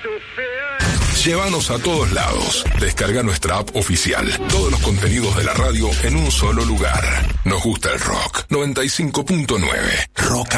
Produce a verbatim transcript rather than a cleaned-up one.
Llévanos a todos lados. Descarga nuestra app oficial. Todos los contenidos de la radio en un solo lugar. Nos gusta el rock. noventa y cinco punto nueve. Rock